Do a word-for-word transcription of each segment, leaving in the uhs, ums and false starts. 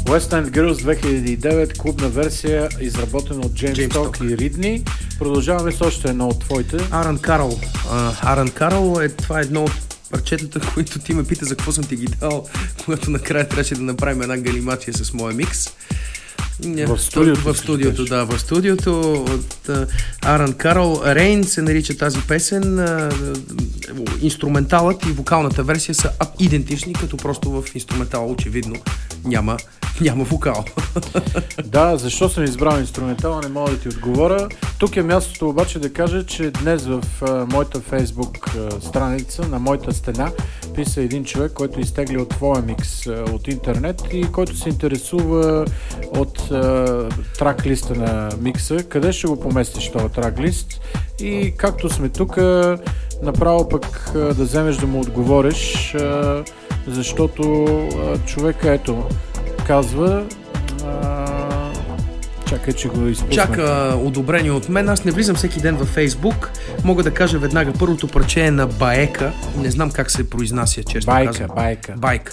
West End Girls две хиляди и девет, клубна версия, изработена от Джеймс Ток и Ридни. Продължаваме с още едно от твоите. Аран Карол. Аран Карол е това е едно от парчетата, които ти ме пита за какво съм ти ги дал, когато накрая трябваше да направим една галимация с моя микс. В студиото, в студиото, да, в студиото от Аран Карол. Рейн се нарича тази песен. Инструменталът и вокалната версия са идентични, като просто в инструментала очевидно няма, няма вокал. Да, защо съм избрал инструментала, не мога да ти отговоря. Тук е мястото обаче да кажа, че днес в а, моята фейсбук а, страница, на моята стена, писа един човек, който изтегли от твоя микс а, от интернет и който се интересува от трак-листа на микса. Къде ще го поместиш този трак-лист? И както сме тук, направо пък да вземеш да му отговориш, защото човека ето казва, чакай, че го изпусна. Чака одобрение от мен. Аз не влизам всеки ден във Фейсбук. Мога да кажа веднага, първото парче е на Баека. Не знам как се произнася, честно Байка, казвам. Байка. Байка.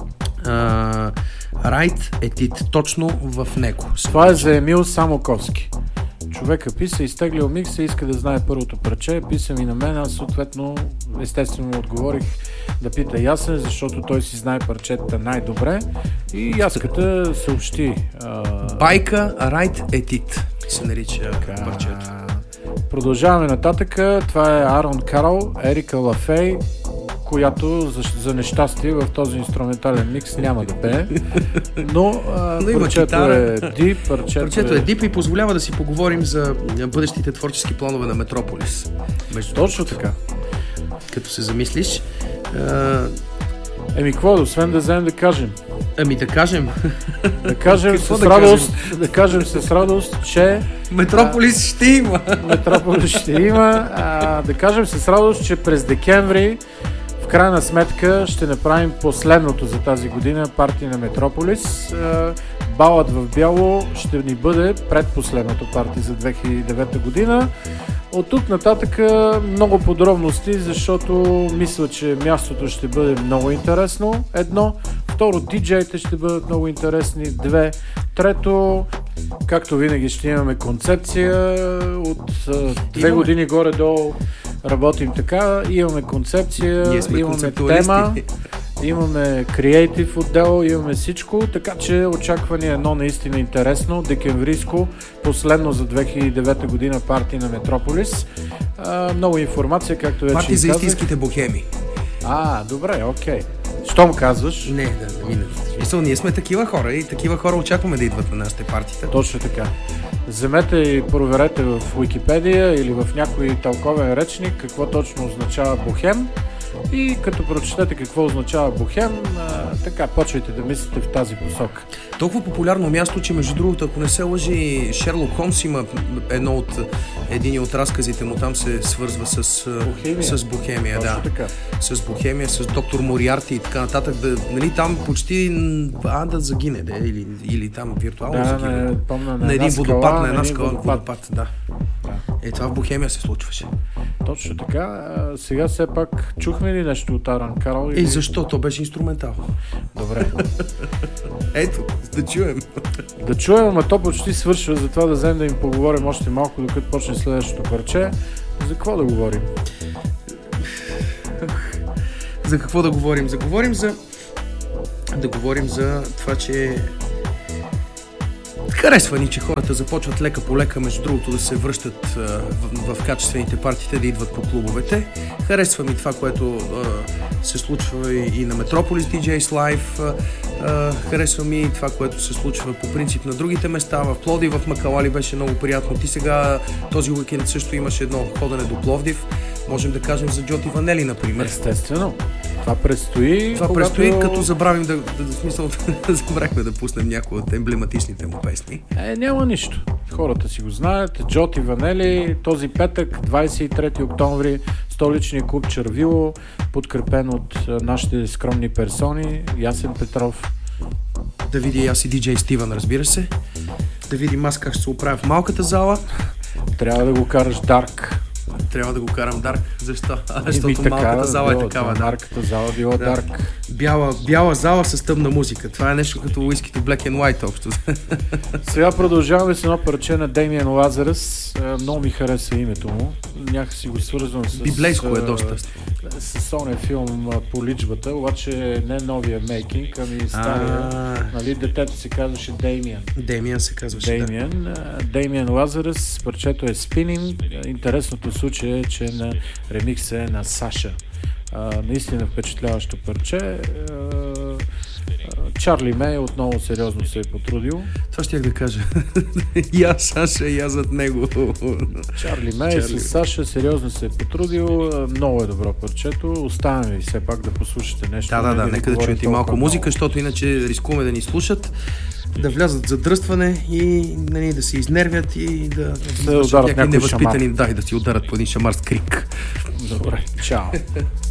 Uh, Right е тит, точно в него. Това е за Емил Самоковски. Човека писа, изтеглил микса, иска да знае първото парче, писа ми на мен, аз съответно естествено му отговорих да пита Ясен, защото той си знае парчета най-добре и Яската съобщи. Uh... Байка, Right е тит се нарича парчето. Продължаваме нататъка. Това е Аран Карол, Ерика Лафей, която за, за нещастие в този инструментален микс няма да пее, но, а, но парчето е дип, парчето, парчето е... е дип и позволява да си поговорим за бъдещите творчески планове на Метрополис. Между Точно така. Като се замислиш. А... Еми, какво, освен да вземем да кажем? Ами да кажем. Да кажем с да радост, кажем? да кажем с радост, че Метрополис а, ще има. Метрополис ще има. А, да кажем с радост, че през декември в крайна сметка ще направим последното за тази година партия на Метрополис. Балът в бяло ще ни бъде предпоследното партия за две хиляди и девета година. От тук нататък много подробности, защото мисля, че мястото ще бъде много интересно. Едно. Второ, диджеите ще бъдат много интересни. Две. Трето, както винаги ще имаме концепция. От две имаме. години горе-долу работим така. Имаме концепция, имаме тема, имаме креатив отдел, имаме всичко. Така че очакване е едно наистина интересно. Декемврийско, последно за две хиляди и девета година партия на Метрополис. А, много информация, както вече партия за истинските бухеми. А, добре, окей. Щом казваш? Не, да, да мине. Мисъл, ние сме такива хора и такива хора очакваме да идват на нашите партиите. Точно така. Вземете и проверете в Уикипедия или в някой тълковен речник какво точно означава бухем и като прочетете какво означава бухем, а, така почвайте да мислите в тази посока. Толкова популярно място, че между другото, ако не се лъжи, Шерлок Холмс има едно от един от разказите му там се свързва с Бухемия, с Бухемия да. Така. С Бухемия, с доктор Мориарти и така нататък. Да, нали, там почти а, да загине, да, или, или там виртуално да, загине. Не, помня, на, на един скала, водопад, на една скала, скала, водопад, да. да. Е, това в Бухемия се случваше. Точно така. А, сега все пак чухме ли нещо от Аран Карол? Или... Е, защо? То беше инструментал. Добре. Ето, да чуем. Да чуем, ама то почти свършва, затова да вземем да им поговорим още малко, докато почне следващото парче. За какво да говорим? За какво да говорим? За говорим за... Да говорим за това, че... Харесва ни, че хората започват лека по лека, между другото, да се връщат а, в, в качествените партиите, да идват по клубовете. Харесва ми това, което а, се случва и, и на Metropolis ди джейс Live. А, харесва ми и това, което се случва по принцип на другите места. В Пловдив, в Макалали беше много приятно. Ти сега този уикенд също имаш едно ходене до Пловдив. Можем да кажем за Джоти Ванели, например. Естествено. Това предстои. Това когато... предстои, като забравим да, да, да смисъл, забравихме да пуснем някои от емблематичните му песни. Е, няма нищо. Хората си го знаят. Джоти Ванели, този петък, двадесет и трети октомври, столичния клуб Червило, подкрепен от нашите скромни персони, Ясен Петров. Да види аз и диджей Стивън, разбира се. Да видим аз как ще се оправя в малката зала. Трябва да го караш Дарк. Трябва да го карам Дарк. Защо? Защото така, малката зала е такава. Да. Малката зала била да. Дарк. бяла, бяла зала с тъмна музика. Това е нещо като уискито Black and White общо. Сега продължаваме с едно парче на Деймиан Лазарус. Много ми хареса името му. Някакси го свързвам с... Библейско е доста. С, с ония филм по личбата, обаче не новия мейкинг, ами стария. Нали, детето се казваше Деймиан. Деймиан се казваше, Деймиан. Да. Деймиан Лазарус. Парчето е Spinning. Интересното случай е, че на ремикса е на Саша. Uh, наистина впечатляващо парче. Uh, uh, Чарли Мей отново сериозно се е потрудил. Това ще я да кажа. И аз, Саша, и аз зад него. Чарли Мей с Саша сериозно се е потрудил. Много е добро парчето. Оставаме ви все пак да послушате нещо. Да, да, да. Нека да чуете и малко музика, защото иначе рискуваме да ни слушат, да влязат за дръстване и нали, да се изнервят и да се ударят някакви невъзпитани, да, и да си ударят по един шамар с крик. Добре, чао.